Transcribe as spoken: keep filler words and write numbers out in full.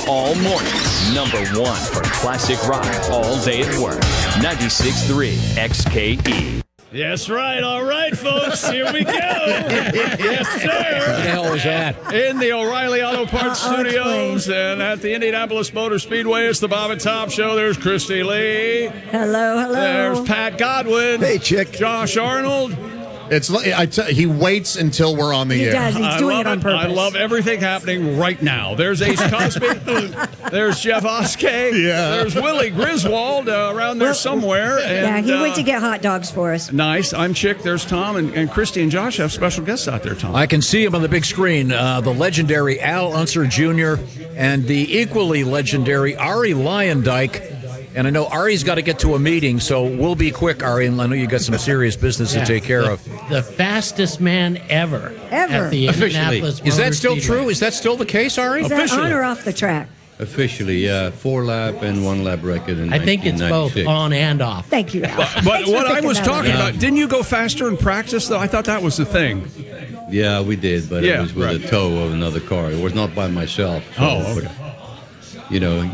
all morning. Number one for classic rock all day at work. ninety-six point three X K E. Yes, right. All right, folks. Here we go. Yes, sir. What the hell was that? In the O'Reilly Auto Parts Uh, Studios and at the Indianapolis Motor Speedway, it's the Bob and Tom Show. There's Christy Lee. Hello, hello. There's Pat Godwin. Hey, chick. Josh Arnold. It's like- I t- he waits until we're on the He air. does. He's I doing love it on purpose. I love everything happening right now. There's Ace Cosby. There's Jeff Oskey. Yeah. There's Willie Griswold uh, around there Well, somewhere. yeah, And, he went uh, to get hot dogs for us. Nice. I'm Chick. There's Tom. And, and Christy and Josh have special guests out there, Tom. I can see him on the big screen. Uh, the legendary Al Unser Junior and the equally legendary Ari Lyondike. And I know Ari's got to get to a meeting, so we'll be quick, Ari. And I know you got some serious business Yeah, to take care the, of. The fastest man ever. Ever. At the Indianapolis Is that Motor still Speedway. true? Is that still the case, Ari? Is that officially. on or off the track? Officially, yeah, four lap and one lap record in I think it's both nineteen ninety-six. on and off. Thank you, Al. But Thanks for what I picking was that talking up. about, didn't you go faster in practice, though? I thought that was the thing. Yeah, we did, but Yeah, it was with right. a tow of another car. It was not by myself. so- Oh, okay. but, you know,